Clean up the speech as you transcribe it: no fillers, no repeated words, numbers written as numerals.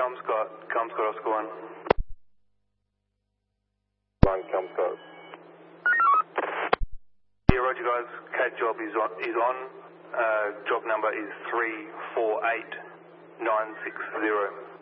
Oscar 1. Com Scott. Yeah, roger guys, CAD job is on. Job number is 348960.